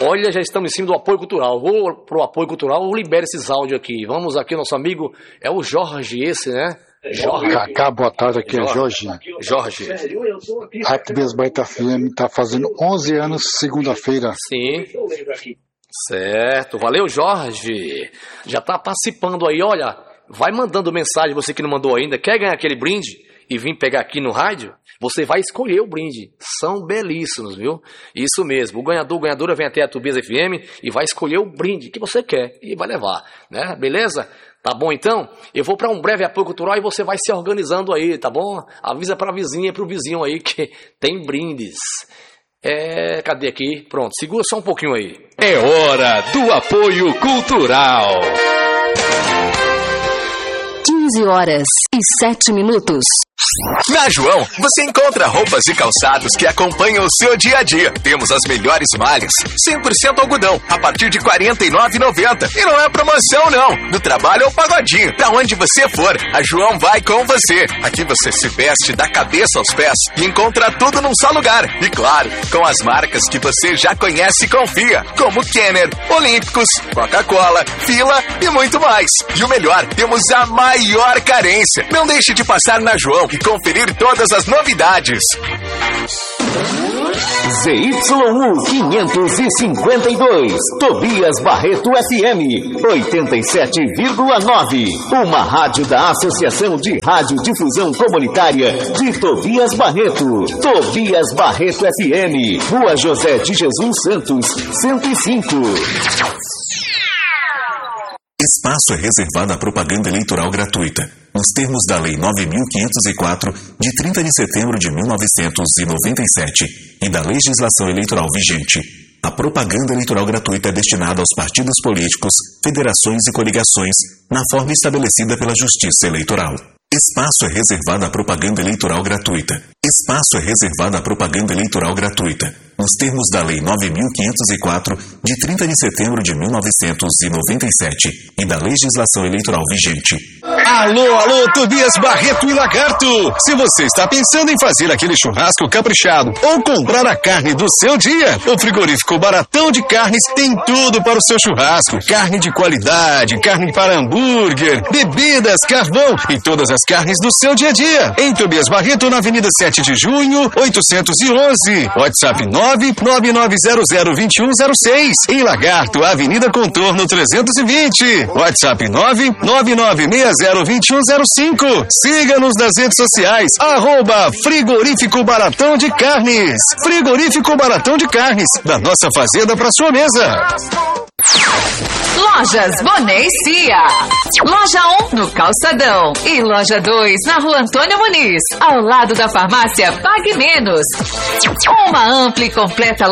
Olha, já estamos em cima do apoio cultural. Vou pro apoio cultural, libera esses áudios aqui. Vamos aqui, nosso amigo, é o Jorge esse, né? Jorge. Cacá, boa tarde, aqui é Jorge. Jorge. Rádio Tobias Bahia FM tá fazendo 11 anos segunda-feira. Sim. Certo, valeu Jorge. Já tá participando aí, olha, vai mandando mensagem, você que não mandou ainda, quer ganhar aquele brinde e vir pegar aqui no rádio? Você vai escolher o brinde, são belíssimos, viu? Isso mesmo, o ganhadora vem até a Tobias FM e vai escolher o brinde que você quer e vai levar, né? Beleza? Tá bom então? Eu vou para um breve apoio cultural e você vai se organizando aí, tá bom? Avisa pra vizinha e pro vizinho aí que tem brindes. Cadê aqui? Pronto, segura só um pouquinho aí. É hora do apoio cultural. 15h07. Na João, você encontra roupas e calçados que acompanham o seu dia a dia. Temos as melhores malhas, 100% algodão, a partir de R$ 49,90. E não é promoção não, do trabalho ao pagodinho. Pra onde você for, a João vai com você. Aqui você se veste da cabeça aos pés e encontra tudo num só lugar. E claro, com as marcas que você já conhece e confia, como Kenner, Olímpicos, Coca-Cola, Fila e muito mais. E o melhor, temos a maior carência. Não deixe de passar na João e conferir todas as novidades. ZYU 552, Tobias Barreto FM 87,9. Uma rádio da Associação de Radiodifusão Comunitária de Tobias Barreto. Tobias Barreto FM, Rua José de Jesus Santos, 105. Espaço é reservado à propaganda eleitoral gratuita, nos termos da Lei 9.504, de 30 de setembro de 1997, e da legislação eleitoral vigente. A propaganda eleitoral gratuita é destinada aos partidos políticos, federações e coligações, na forma estabelecida pela Justiça Eleitoral. Espaço é reservado à propaganda eleitoral gratuita. Espaço é reservado à propaganda eleitoral gratuita, nos termos da Lei 9.504, de 30 de setembro de 1997, e da legislação eleitoral vigente. Alô, Tobias Barreto e Lagarto! Se você está pensando em fazer aquele churrasco caprichado ou comprar a carne do seu dia, o frigorífico Baratão de Carnes tem tudo para o seu churrasco. Carne de qualidade, carne para hambúrguer, bebidas, carvão e todas as carnes do seu dia a dia. Em Tobias Barreto, na Avenida 7 de Junho, 811. WhatsApp 999002106. Em Lagarto, Avenida Contorno 320. WhatsApp 999602105. Siga-nos nas redes sociais. @Frigorífico Baratão de Carnes. Frigorífico Baratão de Carnes. Da nossa fazenda para sua mesa. Lojas Boné e Cia. Loja 1 no Calçadão e Loja 2 na Rua Antônio Muniz, ao lado da farmácia Pague Menos. Uma ampla e completa